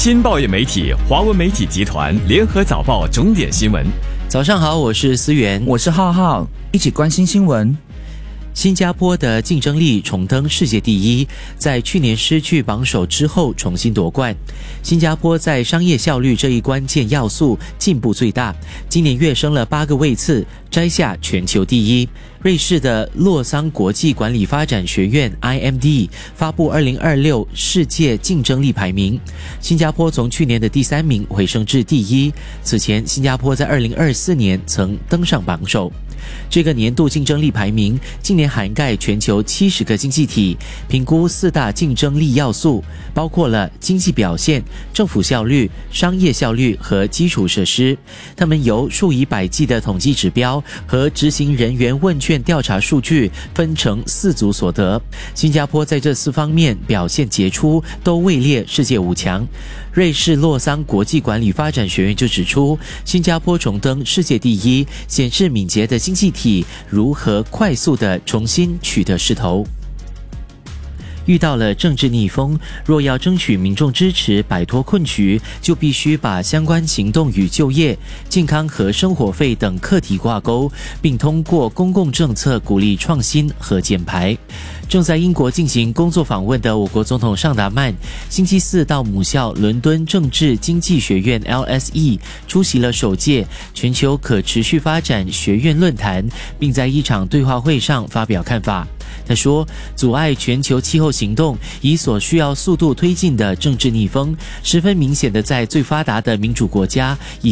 新报业媒体华文媒体集团联合早报重点新闻。 早上好，我是思源， 我是浩浩，一起关心新闻。 新加坡的竞争力重登世界第一，在去年失去榜首之后重新夺冠。新加坡在商业效率这一关键要素进步最大，今年跃升了8个位次，摘下全球第一。瑞士的洛桑国际管理发展学院 IMD 发布2026世界竞争力排名，新加坡从去年的第3名回升至第一。此前，新加坡在2024年曾登上榜首。这个年度竞争力排名今年涵盖全球70个经济体，评估4大竞争力要素，包括了经济表现、政府效率、商业效率和基础设施。它们由数以百计的统计指标和执行人员问卷调查数据分成4组所得。新加坡在这4方面表现杰出，都位列世界5强。瑞士洛桑国际管理发展学院就指出，新加坡重登世界第一，显示敏捷的经济体如何快速地重新取得势头。遇到了政治逆风，若要争取民众支持摆脱困局，就必须把相关行动与就业、健康和生活费等课题挂钩，并通过公共政策鼓励创新和减排。正在英国进行工作访问的我国总统尚达曼，星期四到母校伦敦政治经济学院 LSE 出席了首届全球可持续发展学院论坛，并在一场对话会上发表看法。他说，阻碍全球气候行动以所需要速度推进的政治逆风，十分明显的在最发达的民主国家以